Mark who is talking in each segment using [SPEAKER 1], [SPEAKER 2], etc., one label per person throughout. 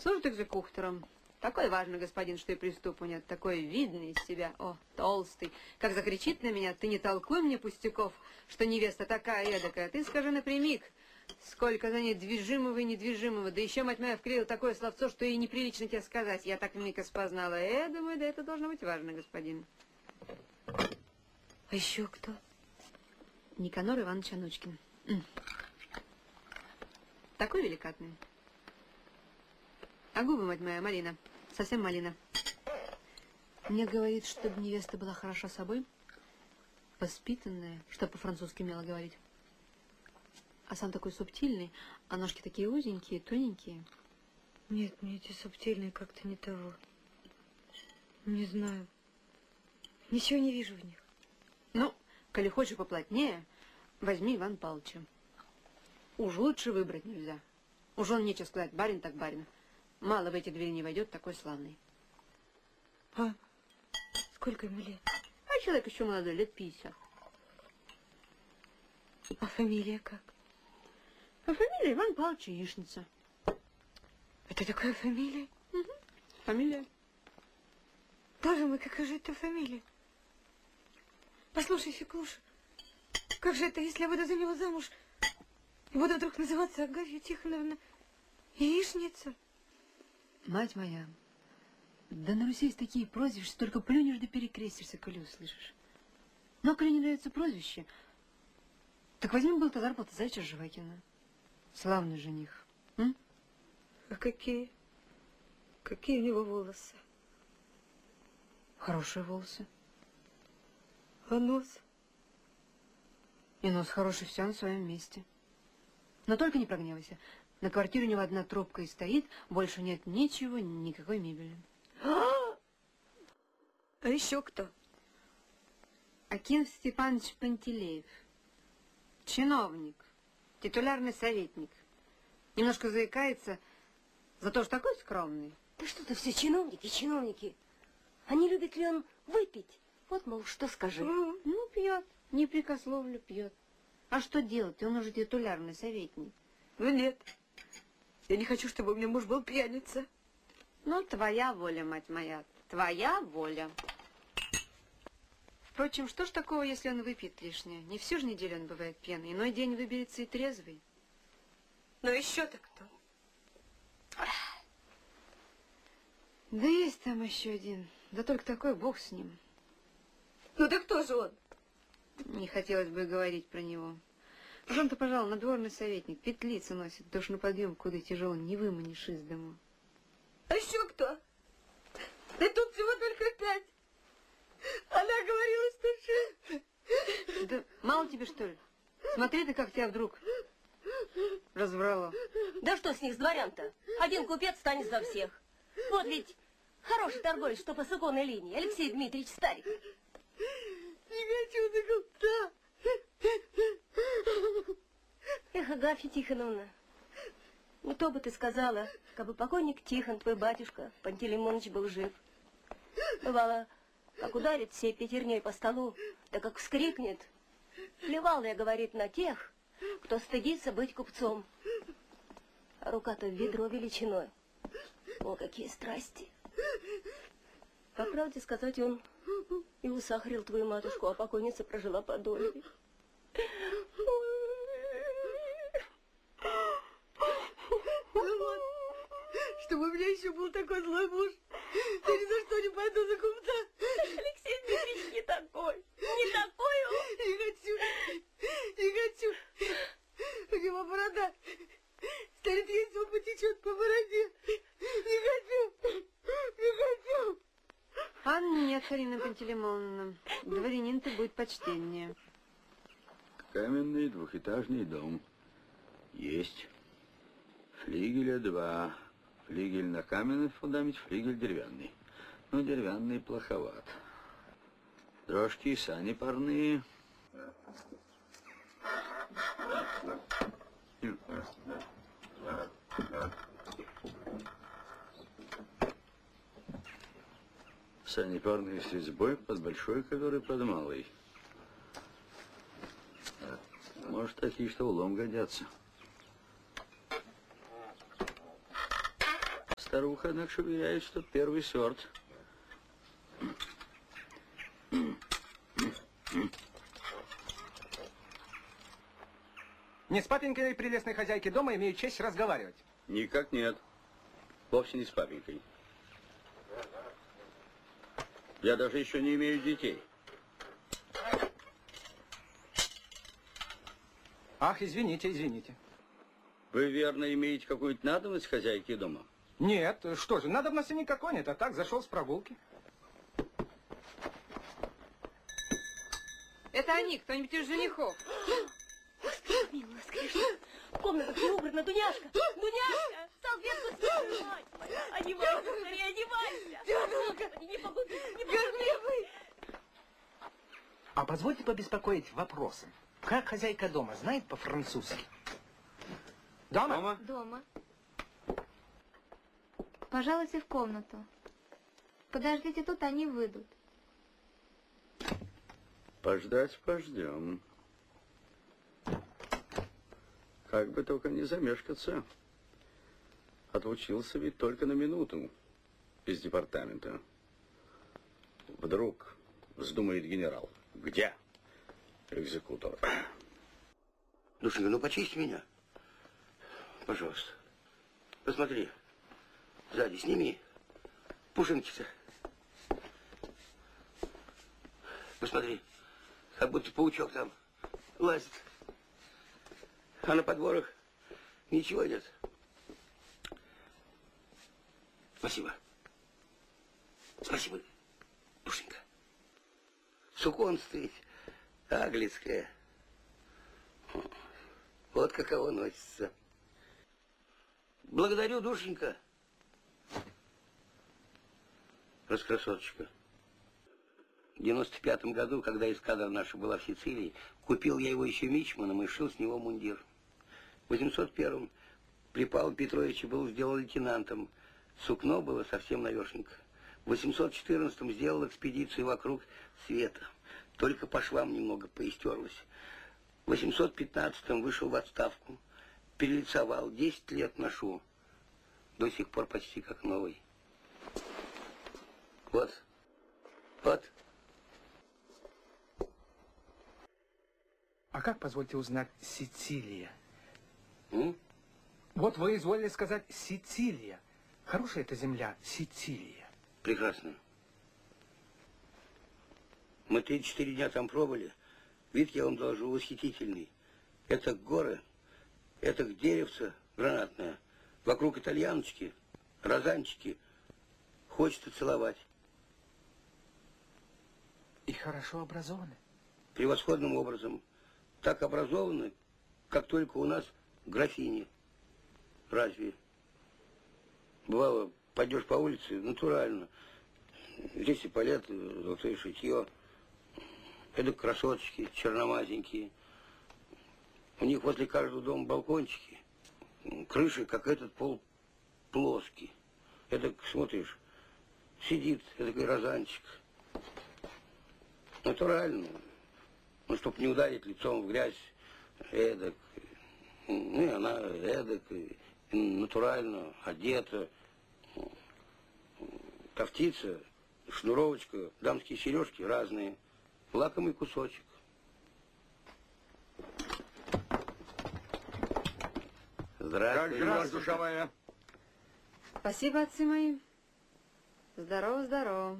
[SPEAKER 1] Служит экзекутором. Такой важный господин, что и приступу нет. Такой видный из себя. О, толстый. Как закричит на меня: ты не толкуй мне пустяков, что невеста такая эдакая. Ты скажи напрямик, сколько за ней движимого и недвижимого. Да еще, мать моя, вклеила такое словцо, что ей неприлично тебе сказать. Я так вмиг распознала. Думаю, да это должно быть важно, господин.
[SPEAKER 2] А еще кто?
[SPEAKER 1] Никанор Иванович Анучкин. Такой деликатный. А губы, мать моя, малина. Совсем малина. Мне говорит, чтобы невеста была хороша собой, воспитанная, что по-французски умела говорить. А сам такой субтильный, а ножки такие узенькие, тоненькие.
[SPEAKER 2] Нет, мне эти субтильные как-то не того. Не знаю. Ничего не вижу в них.
[SPEAKER 1] Ну, коли хочешь поплотнее, возьми Ивана Павловича. Уж лучше выбрать нельзя. Уж он, нечего сказать, барин так барин. Мало в эти двери не войдет, такой славный.
[SPEAKER 2] А сколько ему лет?
[SPEAKER 1] А человек еще молодой, лет 50.
[SPEAKER 2] А фамилия как?
[SPEAKER 1] А фамилия Иван Павлович Яичница.
[SPEAKER 2] Это такая фамилия?
[SPEAKER 1] Угу. Фамилия.
[SPEAKER 2] Боже мой, какая же это фамилия? Послушай, Феклуша, как же это, если я выйду за него замуж и буду вдруг называться Агафья Тихоновна Яичница?
[SPEAKER 1] Мать моя, да на Руси есть такие прозвища, что только плюнешь да перекрестишься, коли услышишь. Но коли не нравится прозвище, так возьми Балтазар Балтазарыча Жвакина. Славный жених.
[SPEAKER 2] А какие? Какие у него волосы?
[SPEAKER 1] Хорошие волосы.
[SPEAKER 2] А нос?
[SPEAKER 1] И нос хороший, все на своем месте. Но только не прогневайся. На квартире у него одна трубка и стоит, больше нет ничего, никакой мебели.
[SPEAKER 2] А еще кто?
[SPEAKER 1] Аким Степанович Пантелеев. Чиновник, титулярный советник. Немножко заикается, зато ж такой скромный.
[SPEAKER 3] Да что-то все чиновники, чиновники. А не любит ли он выпить? Вот, мол, что скажи.
[SPEAKER 1] Ну, пьет, непрекословно пьет. А что делать? Он уже титулярный советник.
[SPEAKER 2] Ну, нет. Я не хочу, чтобы у меня муж был пьяница.
[SPEAKER 1] Ну, твоя воля, мать моя, твоя воля. Впрочем, что ж такого, если он выпьет лишнее? Не всю же неделю он бывает пьяный, иной день выберется и трезвый.
[SPEAKER 2] Ну, еще-то кто?
[SPEAKER 1] Да есть там еще один, да только такой бог с ним.
[SPEAKER 2] Ну, да кто же он?
[SPEAKER 1] Не хотелось бы говорить про него. Уж он-то, пожалуй, надворный советник, петлицы носит, да уж на подъем куда тяжело не выманишь из дому.
[SPEAKER 2] А еще кто? Да тут всего только 5. Она говорила, что 6.
[SPEAKER 1] Да мало тебе, что ли? Смотри ты, как тебя вдруг разбрало.
[SPEAKER 3] Да что с них, с дворян-то? Один купец станет за всех. Вот ведь хороший торговец, что по суконной линии, Алексей Дмитриевич Старик.
[SPEAKER 2] Не хочу на купца.
[SPEAKER 3] Эх, Агафья Тихоновна, ну то бы ты сказала, как бы покойник Тихон, твой батюшка, Пантелеймоныч, был жив. Бывало, как ударит всей пятерней по столу, да как вскрикнет. Плевал я, говорит, на тех, кто стыдится быть купцом. А рука-то в ведро величиной. О, какие страсти. По правде сказать, он и усахарил твою матушку, а покойница прожила подольше.
[SPEAKER 2] Вот, чтобы у меня еще был такой злой муж, я ни за что не пойду за купца.
[SPEAKER 3] Алексей Дмитриевич не такой. Не такой он.
[SPEAKER 2] Не хочу, не хочу. У него борода. Старик, если он потечет по бороде. Не хочу, не хочу.
[SPEAKER 1] А нет, Арина Пантелеймоновна, дворянин-то будет почтеннее.
[SPEAKER 4] Каменный двухэтажный дом. Есть. Флигеля 2. Флигель на каменный фундамент, флигель деревянный. Ну, деревянный плоховат. Дрожки и сани парные. Сани парные с резьбой под большой, который под малый. Может, такие, что в лом годятся. Старуха, однако, уверяет, что первый сорт.
[SPEAKER 5] Не с папенькой прелестной хозяйки дома имею честь разговаривать.
[SPEAKER 4] Никак нет. Вовсе не с папенькой. Я даже еще не имею детей.
[SPEAKER 5] Ах, извините, извините.
[SPEAKER 4] Вы, верно, имеете какую-то надобность хозяйки дома?
[SPEAKER 5] Нет, что же, надобности никакой нет, а так зашел с прогулки.
[SPEAKER 1] Это они, кто-нибудь из женихов.
[SPEAKER 3] Милая, скажи, комната не убрана, Дуняшка! Дуняшка! Салфетку снимай, мать моя! Одевайся, скорее одевайся!
[SPEAKER 2] Тетушка!
[SPEAKER 3] Не могу, не могу!
[SPEAKER 2] Горливый!
[SPEAKER 5] А позвольте побеспокоить вопросом. Как хозяйка дома знает по-французски? Дома?
[SPEAKER 6] Дома. Пожалуйте в комнату. Подождите тут, они выйдут.
[SPEAKER 4] Пождать пождем. Как бы только не замешкаться. Отлучился ведь только на минуту из департамента. Вдруг вздумает генерал. Где экзекутор?
[SPEAKER 7] Душенька, ну почисти меня. Пожалуйста. Посмотри. Сзади сними. Пушинки-то. Посмотри. Как будто паучок там лазит. А на подборах ничего нет. Спасибо. Спасибо, Душенька. Сукон стоит. Аглицкая. Вот каково носится. Благодарю, Душенька. Раскрасоточка. В 95-м году, когда эскадра наша была в Сицилии, купил я его еще мичманом и шил с него мундир. В 801-м при Павле Петровиче был сделан лейтенантом. Сукно было совсем навершенько. В 814-м сделал экспедицию вокруг света. Только по швам немного поистерлась. В 815-м вышел в отставку. Перелицовал. 10 лет ношу. До сих пор почти как новый. Вот. Вот.
[SPEAKER 5] А как, позвольте узнать, Сицилия?
[SPEAKER 7] М?
[SPEAKER 5] Вот вы изволили сказать Сицилия. Хорошая эта земля, Сицилия.
[SPEAKER 7] Прекрасно. Мы 3-4 дня там пробыли. Вид, я вам доложу, восхитительный. Это горы, это деревце гранатное. Вокруг итальяночки, розанчики. Хочется целовать.
[SPEAKER 5] И хорошо образованы.
[SPEAKER 7] Превосходным образом. Так образованы, как только у нас графини. Разве? Бывало, пойдешь по улице, натурально. Здесь и палет, золотое шитье. Это красоточки, черномазенькие. У них возле каждого дома балкончики. Крыши, как этот, пол плоский. Это, смотришь, сидит такой розанчик. Натурально. Ну, чтоб не ударить лицом в грязь, эдак. Ну, и она эдак, натурально одета. Кофтица, шнуровочка, дамские сережки разные. Лакомый кусочек. Здравствуй.
[SPEAKER 4] Как живешь, душа моя?
[SPEAKER 1] Спасибо, отцы мои. Здорово, здорово.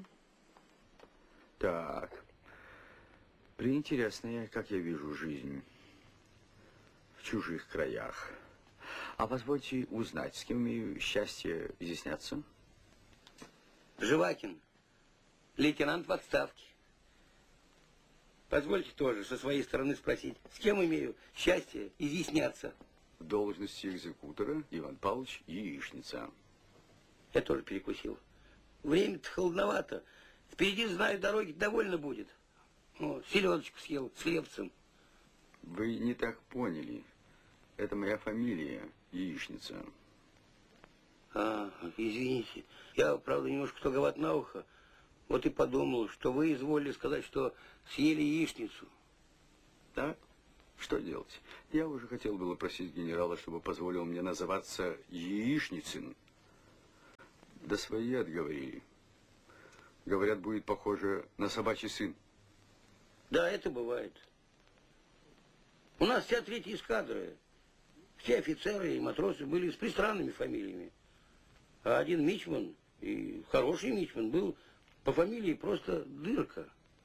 [SPEAKER 4] Так. Приинтересная, как я вижу, жизнь в чужих краях. А позвольте узнать, с кем имею счастье изъясняться?
[SPEAKER 7] Живакин, лейтенант в отставке. Позвольте тоже со своей стороны спросить, с кем имею счастье изъясняться?
[SPEAKER 4] В должности экзекутора Иван Павлович Яичница.
[SPEAKER 7] Я тоже перекусил. Время-то холодновато. Впереди, знаю, дороги довольно будет. О, селедочку съел с хлебцем.
[SPEAKER 4] Вы не так поняли. Это моя фамилия, Яичница.
[SPEAKER 7] А, извините. Я, правда, немножко туговат на ухо. Вот и подумал, что вы изволили сказать, что съели яичницу.
[SPEAKER 4] Так? Что делать? Я уже хотел было просить генерала, чтобы позволил мне называться Яичницын. Да свои отговорили. Говорят, будет похоже на собачий сын.
[SPEAKER 7] Да, это бывает. У нас вся третья эскадра, все офицеры и матросы были с пристранными фамилиями. А один мичман, и хороший мичман, был по фамилии просто Дырка.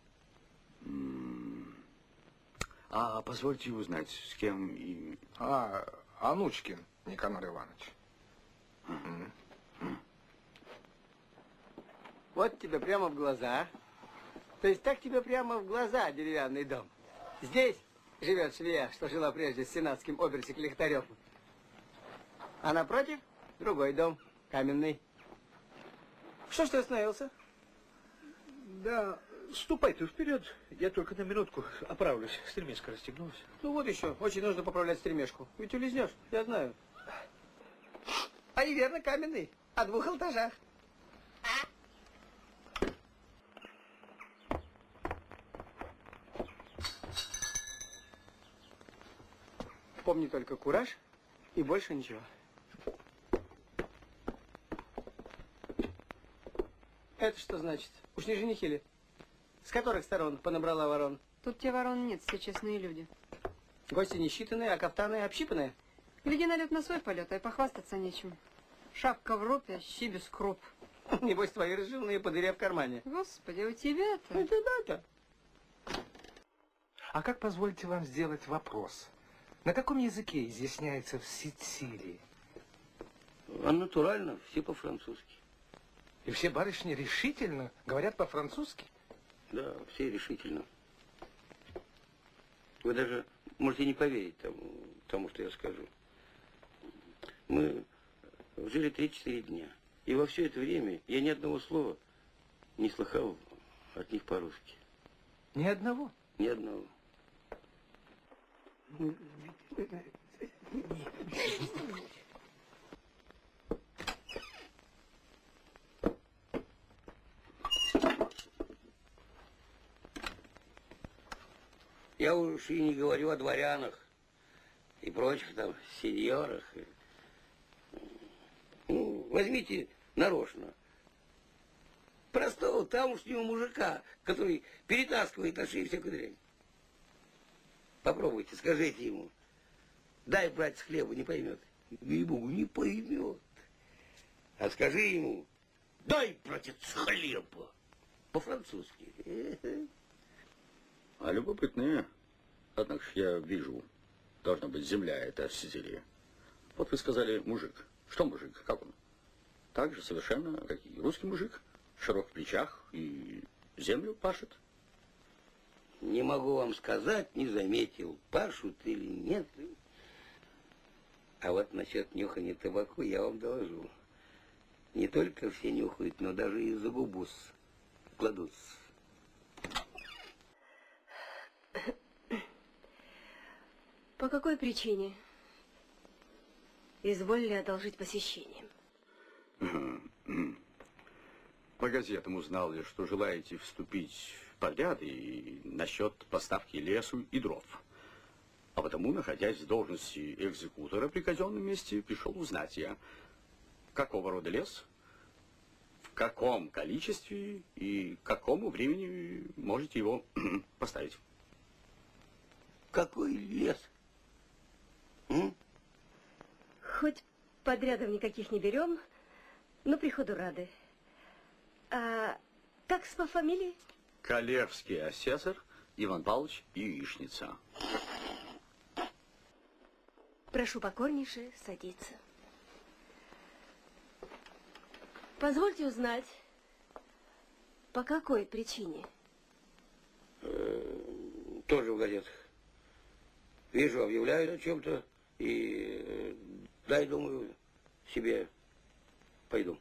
[SPEAKER 4] А позвольте узнать, с кем и...
[SPEAKER 5] Анучкин Никанор Иванович.
[SPEAKER 2] Вот тебе прямо в глаза. То есть так тебе прямо в глаза деревянный дом. Здесь живет швея, что жила прежде с сенатским обер-секретарем. А напротив другой дом, каменный. Что ж ты остановился?
[SPEAKER 8] Да, ступай ты вперед. Я только на минутку оправлюсь. Стремешка расстегнулась.
[SPEAKER 2] Ну вот еще, очень нужно поправлять стремешку. Ведь улизнешь, я знаю. А и верно, каменный. О 2 этажах. Помни только кураж и больше ничего. Это что значит? Уж не женихи ли? С которых сторон понабрала ворон?
[SPEAKER 1] Тут тебе ворон нет, все честные люди.
[SPEAKER 2] Гости не считанные, а кафтаны общипанные.
[SPEAKER 1] Гляди на лед на свой полет, а и похвастаться нечем. Шапка в рупе, щи без круп.
[SPEAKER 2] Небось, твои разживные по дыре в кармане.
[SPEAKER 1] Господи, у тебя-то...
[SPEAKER 2] У тебя-то.
[SPEAKER 5] А как, позвольте вам сделать вопрос? На каком языке изъясняется в Сицилии?
[SPEAKER 7] А натурально, все по-французски.
[SPEAKER 5] И все барышни решительно говорят по-французски?
[SPEAKER 7] Да, все решительно. Вы даже можете не поверить тому, что я скажу. Мы жили 3-4 дня. И во все это время я ни одного слова не слыхал от них по-русски.
[SPEAKER 5] Ни одного?
[SPEAKER 7] Ни одного. Я уж и не говорю о дворянах и прочих там сеньорах. Ну, возьмите нарочно простого тамошнего мужика, который перетаскивает на шее всякую дрянь. Попробуйте, скажите ему: дай, братец, хлеба, не поймет. Ей-богу, не поймет. А скажи ему: дай, братец, хлеба. По-французски.
[SPEAKER 4] А любопытные. Однако ж я вижу, должна быть земля, это Сицилия. Вот вы сказали мужик. Что мужик? Как он? Так же совершенно, как и русский мужик. В широких плечах и землю пашет.
[SPEAKER 7] Не могу вам сказать, не заметил, пашут или нет. А вот насчет нюхания табаку я вам доложу. Не только все нюхают, но даже и за губу кладутся.
[SPEAKER 3] По какой причине изволили одолжить посещение?
[SPEAKER 4] По газетам узнал я, что желаете вступить в подряды насчет поставки лесу и дров. А потому, находясь в должности экзекутора при казенном месте, пришел узнать я, какого рода лес, в каком количестве и к какому времени можете его поставить.
[SPEAKER 7] Какой лес?
[SPEAKER 3] Хоть подрядов никаких не берем, но приходу рады. А как по фамилии?
[SPEAKER 4] Коллевский асессор Иван Павлович Яичница.
[SPEAKER 3] Прошу покорнейше садиться. Позвольте узнать, по какой причине?
[SPEAKER 7] Тоже в газетах. Вижу, объявляют о чем-то, и дай, думаю, себе пойду.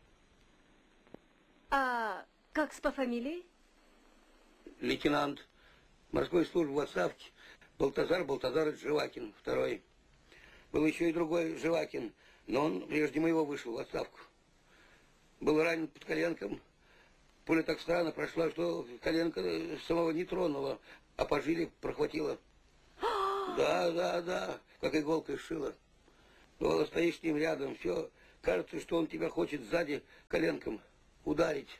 [SPEAKER 3] А как по фамилии?
[SPEAKER 7] Лейтенант морской службы в отставке Балтазар Балтазарович Живакин, второй. Был еще и другой Живакин, но он прежде моего вышел в отставку. Был ранен под коленком. Пуля так странно прошла, что коленка самого не тронула, а по жиле прохватила. Да, как иголкой сшила. Ну, стоишь с ним рядом, все Кажется, что он тебя хочет сзади коленком ударить.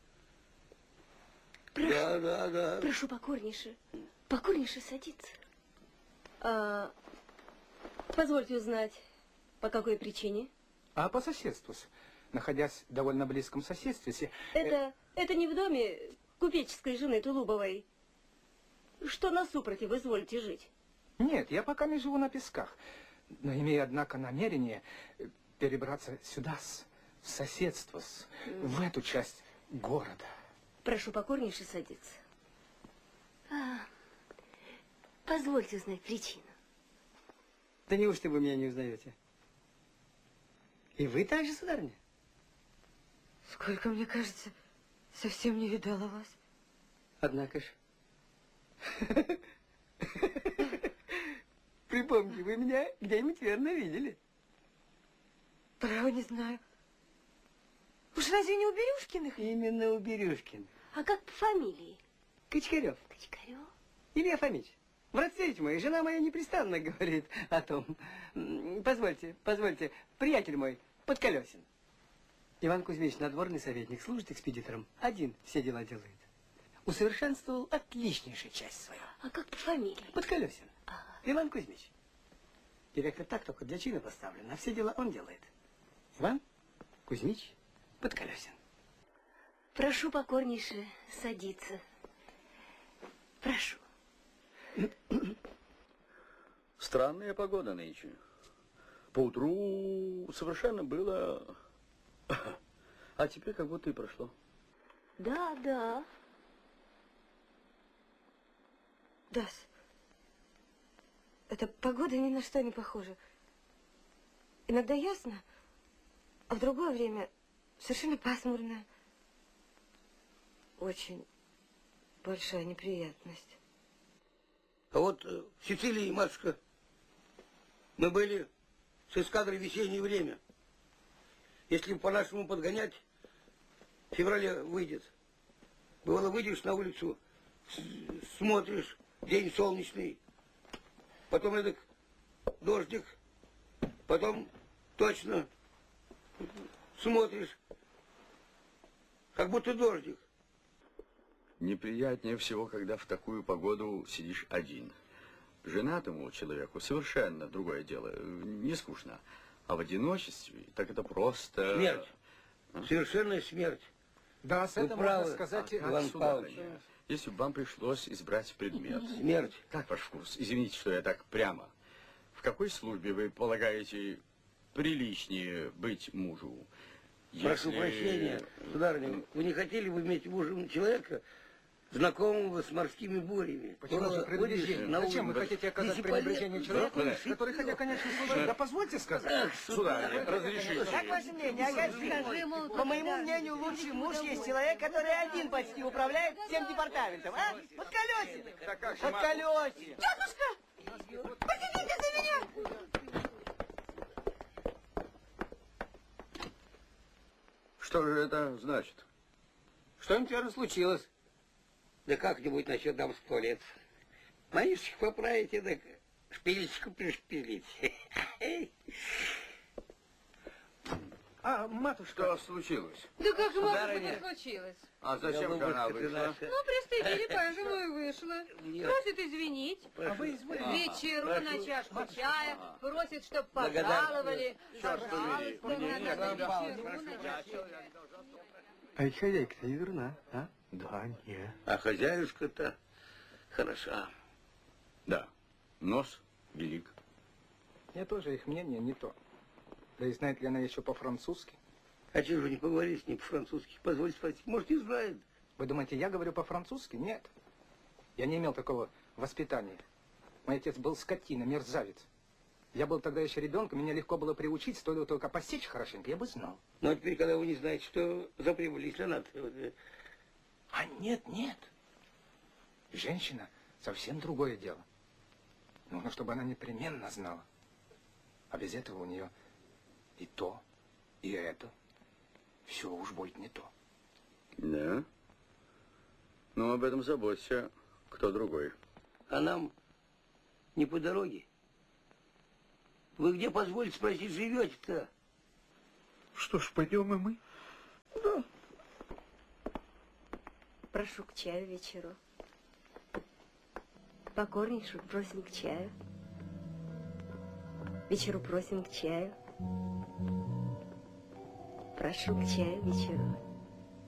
[SPEAKER 3] Прошу,
[SPEAKER 7] Да.
[SPEAKER 3] прошу покорнейше садиться. Позвольте узнать, по какой причине?
[SPEAKER 5] А по соседству, находясь в довольно близком соседстве...
[SPEAKER 3] Это не в доме купеческой жены Тулубовой, что насупротив изволите жить?
[SPEAKER 5] Нет, я пока не живу на Песках, но имею, однако, намерение перебраться сюда, в соседство, в эту часть города.
[SPEAKER 3] Прошу покорнейше садиться. Позвольте узнать причину.
[SPEAKER 2] Да неужто вы меня не узнаете? И вы также, сударыня?
[SPEAKER 1] Сколько, мне кажется, совсем не видала вас.
[SPEAKER 2] Однако ж. Припомните, вы меня где-нибудь верно видели?
[SPEAKER 1] Право не знаю. Уж разве не у Берюшкиных?
[SPEAKER 2] Именно у Берюшкин.
[SPEAKER 3] А как по фамилии?
[SPEAKER 2] Кочкарев.
[SPEAKER 3] Кочкарев?
[SPEAKER 2] Илья Фомич. В родстве мой, жена моя непрестанно говорит о том. Позвольте, приятель мой, Подколесин. Иван Кузьмич, надворный советник, служит экспедитором. Один все дела делает. Усовершенствовал отличнейшую часть свою.
[SPEAKER 3] А как по фамилии?
[SPEAKER 2] Подколесин. Иван Кузьмич. Директор так только для чина поставлен, а все дела он делает. Иван Кузьмич Подколесин.
[SPEAKER 3] Прошу покорнейше садиться. Прошу.
[SPEAKER 4] Странная погода нынче. Поутру совершенно было... А теперь как будто и прошло.
[SPEAKER 3] Да.
[SPEAKER 1] Дас, эта погода ни на что не похожа. Иногда ясно, а в другое время совершенно пасмурно. Очень большая неприятность.
[SPEAKER 7] А вот в Сицилии, матушка, мы были с эскадрой в весеннее время. Если по-нашему подгонять, в феврале выйдет. Бывало, выйдешь на улицу, смотришь, день солнечный, потом эдак дождик, потом точно смотришь, как будто дождик.
[SPEAKER 4] Неприятнее всего, когда в такую погоду сидишь один. Женатому человеку совершенно другое дело, не скучно. А в одиночестве, так это просто...
[SPEAKER 7] Смерть. Совершенная смерть.
[SPEAKER 5] Да, с
[SPEAKER 7] Вы
[SPEAKER 5] этим
[SPEAKER 7] правы,
[SPEAKER 5] можно сказать...
[SPEAKER 7] Иван Павлович.
[SPEAKER 4] Если бы вам пришлось избрать предмет.
[SPEAKER 7] Смерть.
[SPEAKER 4] Как ваш вкус? Извините, что я так прямо. В какой службе вы полагаете приличнее быть мужу?
[SPEAKER 7] Прошу прощения, сударыня, вы не хотели бы иметь мужем человека, знакомого с морскими бурями?
[SPEAKER 5] Почему же пренебрежение? Зачем вы хотите оказать пренебрежение человеку, который хотя, конечно, служит? Да позвольте сказать.
[SPEAKER 4] Сударыня, разрешите.
[SPEAKER 2] Как ваше мнение, Агафья? По моему мнению, лучший муж есть человек, который один почти управляет всем департаментом. А? Подколесин! Подколесин!
[SPEAKER 1] Тетушка! Поднимите за меня!
[SPEAKER 4] Что же это значит?
[SPEAKER 2] Что-нибудь, верно, случилось.
[SPEAKER 7] Да как-нибудь насчет дамских туалет. Манишечек поправите, да шпилечку пришпилить.
[SPEAKER 5] А, матушка...
[SPEAKER 4] Что случилось?
[SPEAKER 1] Да как же,
[SPEAKER 7] Сударыня.
[SPEAKER 1] это случилось?
[SPEAKER 4] А зачем же она вышла?
[SPEAKER 1] Ну, пристыдили, поэтому и вышла. Просит извинить.
[SPEAKER 5] А вы изволите...
[SPEAKER 1] Вечеру на чашку чая. Просит, чтоб
[SPEAKER 7] Благодарствую.
[SPEAKER 1] пожаловали. Пожалуйста,
[SPEAKER 4] Мне не
[SPEAKER 1] на
[SPEAKER 4] надо.
[SPEAKER 1] вечеру на чашку.
[SPEAKER 2] А и хозяйка-то не дурна, а?
[SPEAKER 5] Да, нет.
[SPEAKER 7] А хозяюшка-то хороша.
[SPEAKER 4] Да, нос велик.
[SPEAKER 5] Мне тоже их мнение не то. Да и знает ли она еще по-французски?
[SPEAKER 7] А чего же не поговорить с ней по-французски? Позвольте спросить, может, не знает?
[SPEAKER 5] Вы думаете, я говорю по-французски? Нет. Я не имел такого воспитания. Мой отец был скотина, мерзавец. Я был тогда еще ребенком, меня легко было приучить, стоило только посечь хорошенько, я бы знал.
[SPEAKER 7] Ну, а теперь, когда вы не знаете, что за прибыль, если надо...
[SPEAKER 5] А нет. Женщина совсем другое дело. Нужно, чтобы она непременно знала. А без этого у нее и то, и это. Все уж будет не то.
[SPEAKER 4] Да? Ну, об этом заботься кто другой.
[SPEAKER 7] А нам не по дороге. Вы где, позвольте спросить, живете-то?
[SPEAKER 8] Что ж, пойдем и мы?
[SPEAKER 3] Да. Прошу к чаю вечеру. Покорнейше просим к чаю. Вечеру просим к чаю. Прошу к чаю вечеру.